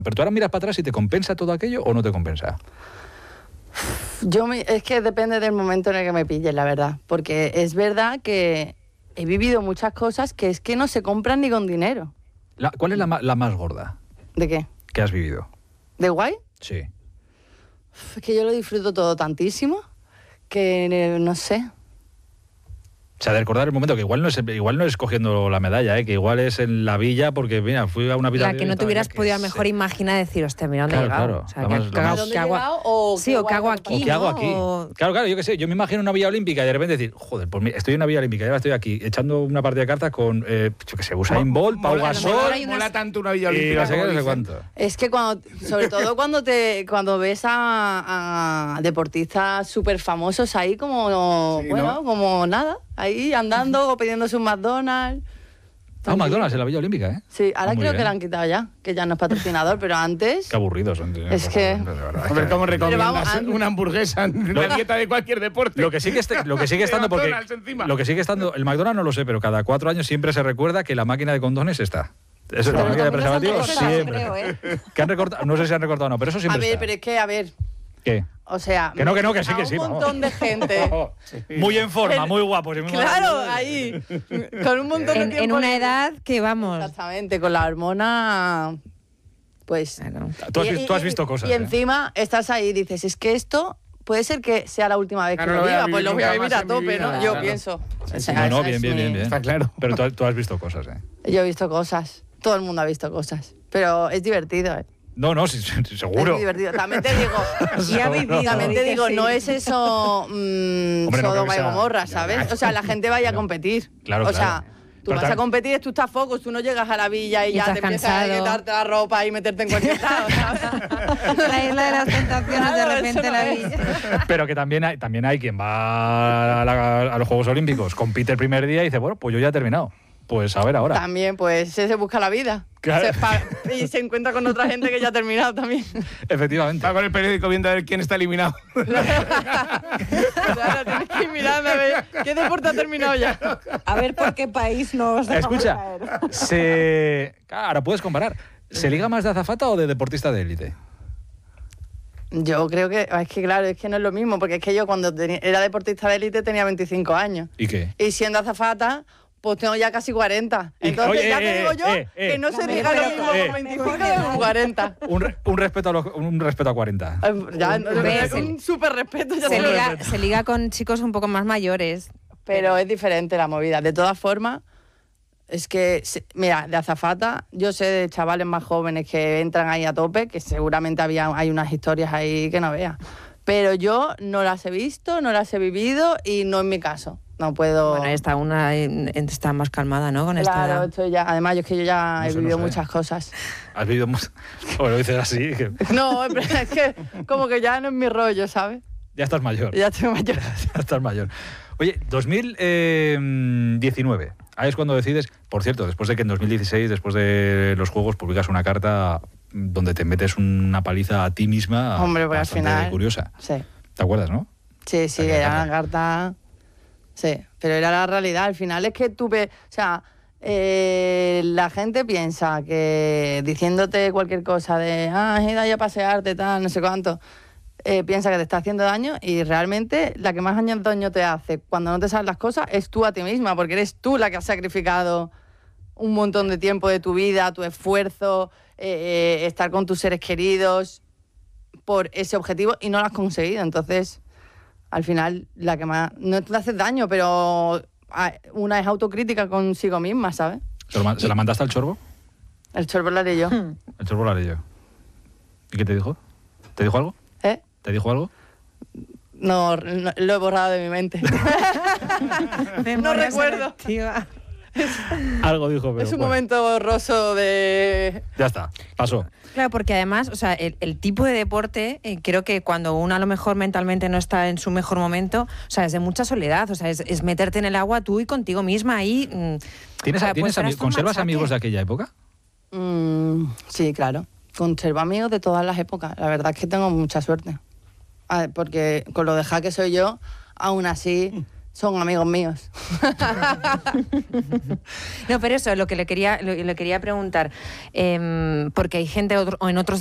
Pero tú ahora miras para atrás y ¿te compensa todo aquello o no te compensa? Es que depende del momento en el que me pilles, la verdad. Porque es verdad que he vivido muchas cosas que es que no se compran ni con dinero. ¿Cuál es la más gorda? ¿De qué? ¿Que has vivido? ¿De guay? Sí. Es que yo lo disfruto todo tantísimo que no sé. O sea, de recordar el momento, que igual no es cogiendo la medalla, que igual es en la villa, porque mira, fui a una habitación... La que no te hubieras podido a lo mejor imaginar decir, hostia, mira dónde he llegado. Claro, o sea, ¿Dónde he llegado? O sí, o qué hago aquí, ¿qué hago ¿no? aquí? Claro, yo qué sé, yo me imagino una villa olímpica y de repente decir, joder, pues mira, estoy en una villa olímpica y ahora estoy aquí echando una partida de cartas con, yo qué sé, Usain Bolt, Pau Gasol... Mola tanto una villa olímpica. Y no sé qué, no sé cuánto. Es que sobre todo cuando ves a deportistas súper famosos ahí como, Sí, bueno, ¿no? como nada, ahí andando o pidiéndose un McDonald's. McDonald's en la Villa Olímpica, ¿eh? Sí, ahora Muy creo bien. que la han quitado ya, que ya no es patrocinador, pero antes... Qué aburridos son. Es que- A ver cómo recomiendas vamos, una hamburguesa en la dieta de cualquier deporte. Lo que sigue estando, porque McDonald's encima. lo que sigue estando, el McDonald's no lo sé, pero cada 4 años siempre se recuerda que la máquina de condones está. Eso es la Pero máquina de también los han preservativos recortado, siempre. creo, ¿eh? Que han recortado, no sé si han recortado o no, pero eso A siempre ver, está. pero es que, a ver, ¿Qué? o sea... Que no, que sí, que sí. Un vamos. montón de gente... Muy en forma, muy guapos. y muy Claro, ahí, con un montón de tiempo... En una libre. edad que, vamos... Exactamente, con la hormona... Pues... Claro. Tú has visto cosas. Y encima estás ahí y dices, es que esto puede ser que sea la última vez que Claro, lo no lo voy a viva, pues lo voy a vivir vivir a nunca más en mi tope, vida, ¿no? Yo claro. pienso. O sea, No, esa bien, es bien, mi- bien, bien. Está claro. Pero tú has visto cosas, ¿eh? Yo he visto cosas. Todo el mundo ha visto cosas. Pero es divertido, ¿eh? No, sí, seguro. Es divertido. También te digo... Y ha vivido. También te di que digo, sí. no es eso Hombre, no creo Sodoma que y sea- Gomorra, ya, ¿sabes? ya. O sea, la gente vaya a No. competir. Claro, o sea, claro. tú Pero vas a competir, tú estás focus, tú no llegas a la villa y Y ya estás te empiezas a cansado. quitarte la ropa y meterte en cualquier lado, ¿sabes? La isla de las tentaciones, de Claro, repente eso no la es. villa. Pero que también hay quien va a los Juegos Olímpicos, compite el primer día y dice, bueno, pues yo ya he terminado. Pues a ver ahora. También, pues, se busca la vida. Claro. Y se encuentra con otra gente que ya ha terminado también. Efectivamente. Va con el periódico viendo a ver quién está eliminado. Claro, tienes que ir mirando a ver qué deporte ha terminado ya. A ver por qué país nos Escucha, claro, ahora puedes comparar. ¿Se liga más de azafata o de deportista de élite? Yo creo que, es que claro, es que no es lo mismo, porque es que yo cuando era deportista de élite tenía 25 años. ¿Y qué? Y siendo azafata, pues tengo ya casi 40. Y- Entonces oye, ya te digo yo que no se diga lo mismo con 25 que con 40. Un respeto a 40. Ya, ¿Ves? un súper respeto. Ya te lo digo. Se liga con chicos un poco más mayores. Pero es diferente la movida. De todas formas, es que, mira, de azafata, yo sé de chavales más jóvenes que entran ahí a tope, que seguramente hay unas historias ahí que no veas. Pero yo no las he visto, no las he vivido y no es mi caso. No puedo... Bueno, está más calmada, ¿no? Con esta Claro, edad. estoy ya... Además, yo es que yo ya No he sé, vivido no sé. muchas cosas. ¿Has vivido mucho? O lo dices así, que No, pero es que como que ya no es mi rollo, ¿sabes? ya estás mayor. Ya estoy mayor. Ya estás mayor. Oye, 2019. Ahí es cuando decides, por cierto, después de que en 2016, después de los Juegos, publicas una carta donde te metes una paliza a ti misma. Hombre, porque al bastante final... curiosa. Sí. ¿Te acuerdas, no? Sí, sí, Aquella era carta. una carta... Sí, pero era la realidad. Al final es que o sea, la gente piensa que diciéndote cualquier cosa de, has ido ahí a pasearte, tal, no sé cuánto, piensa que te está haciendo daño y realmente la que más daño te hace cuando no te sabes las cosas es tú a ti misma, porque eres tú la que has sacrificado un montón de tiempo de tu vida, tu esfuerzo, estar con tus seres queridos por ese objetivo y no lo has conseguido. Entonces... Al final, la que más... No te hace daño, pero una es autocrítica consigo misma, ¿sabes? ¿Se la mandaste al Chorbo? El chorbo lo haré yo. El Chorbo la haré yo. ¿Y qué te dijo? ¿Te dijo algo? ¿Eh? ¿Te dijo algo? No, lo he borrado de mi mente. No recuerdo. Algo dijo, pero Es un bueno, momento borroso de... ya está, pasó. Claro, porque además, o sea, el tipo de deporte, creo que cuando uno a lo mejor mentalmente no está en su mejor momento, o sea, es de mucha soledad, o sea, es meterte en el agua tú y contigo misma ahí. ¿Conservas amigos de aquella época? Sí, claro. Conservo amigos de todas las épocas. La verdad es que tengo mucha suerte. Porque con lo dejada que soy yo, aún así son amigos míos. No, pero eso, lo que le quería preguntar, porque hay gente en otros